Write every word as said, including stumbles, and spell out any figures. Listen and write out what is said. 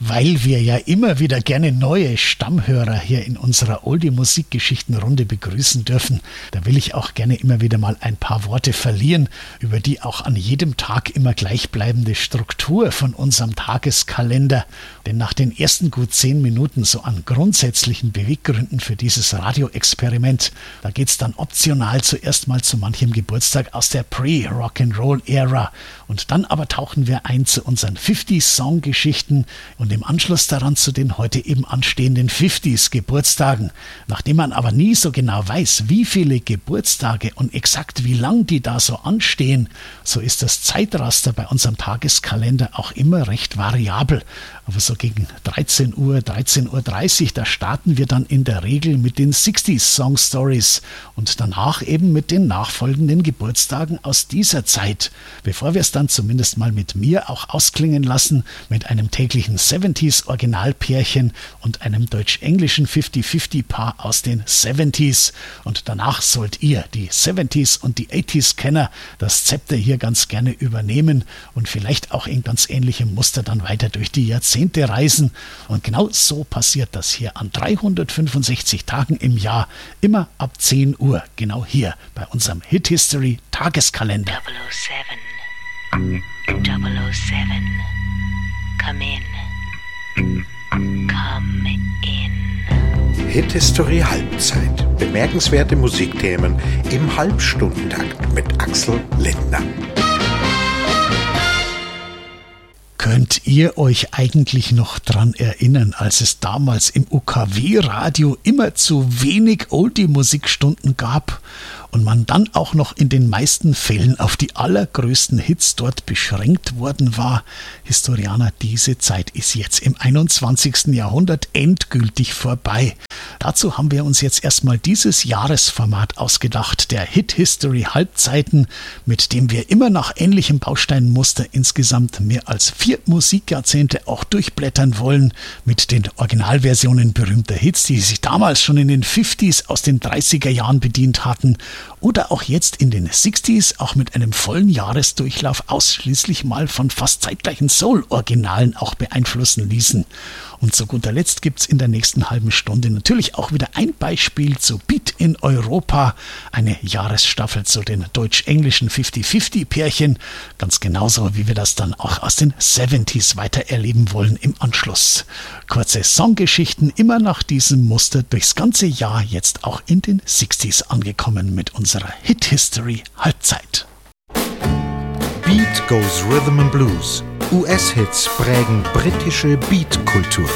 weil wir ja immer wieder gerne neue Stammhörer hier in unserer Oldie-Musikgeschichtenrunde begrüßen dürfen, da will ich auch gerne immer wieder mal ein paar Worte verlieren über die auch an jedem Tag immer gleichbleibende Struktur von unserem Tageskalender. Denn nach den ersten gut zehn Minuten so an grundsätzlichen Beweggründen für dieses Radioexperiment, da geht's dann optional zuerst mal zu manchem Geburtstag aus der Pre-Rock'n'Roll-Ära. Und dann aber tauchen wir ein zu unseren fünfziger-Song-Geschichten und im Anschluss daran zu den heute eben anstehenden fünfziger-Geburtstagen. Nachdem man aber nie so genau weiß, wie viele Geburtstage und exakt wie lang die da so anstehen, so ist das Zeitraster bei unserem Tageskalender auch immer recht variabel. Aber so gegen dreizehn Uhr, dreizehn Uhr dreißig, da starten wir dann in der Regel mit den sechziger Song Stories und danach eben mit den nachfolgenden Geburtstagen aus dieser Zeit, bevor wir es dann zumindest mal mit mir auch ausklingen lassen, mit einem täglichen siebziger Originalpärchen und einem deutsch-englischen fünfzig fünfzig Paar aus den siebziger. Und danach sollt ihr, die siebziger und die achtziger Kenner, das Zepter hier ganz gerne übernehmen und vielleicht auch in ganz ähnlichem Muster dann weiter durch die Jahrzehnte reisen. Und genau so passiert das hier an dreihundertfünfundsechzig Tagen im Jahr, immer ab zehn Uhr, genau hier bei unserem Hit History Tageskalender. double oh seven, double oh seven, come in, come in. Hit History Halbzeit. Bemerkenswerte Musikthemen im Halbstundentakt mit Axel Lindner. Könnt ihr euch eigentlich noch dran erinnern, als es damals im U K W-Radio immer zu wenig Oldie-Musikstunden gab und man dann auch noch in den meisten Fällen auf die allergrößten Hits dort beschränkt worden war? Historianer, diese Zeit ist jetzt im einundzwanzigsten Jahrhundert endgültig vorbei. Dazu haben wir uns jetzt erstmal dieses Jahresformat ausgedacht, der Hit History Halbzeiten, mit dem wir immer nach ähnlichem Bausteinmuster insgesamt mehr als vier Musikjahrzehnte auch durchblättern wollen, mit den Originalversionen berühmter Hits, die sich damals schon in den fünfziger aus den dreißiger Jahren bedient hatten, oder auch jetzt in den sechziger, auch mit einem vollen Jahresdurchlauf ausschließlich mal von fast zeitgleichen Soul-Originalen auch beeinflussen ließen. Und zu guter Letzt gibt's in der nächsten halben Stunde natürlich auch wieder ein Beispiel zu Beat in Europa, eine Jahresstaffel zu den deutsch-englischen fünfzig fünfzig Pärchen, ganz genauso wie wir das dann auch aus den siebziger weiter erleben wollen im Anschluss. Kurze Songgeschichten immer nach diesem Muster durchs ganze Jahr, jetzt auch in den sechziger angekommen mit unserer Hit History Halbzeit. Beat goes Rhythm and Blues. U S-Hits prägen britische Beat-Kultur.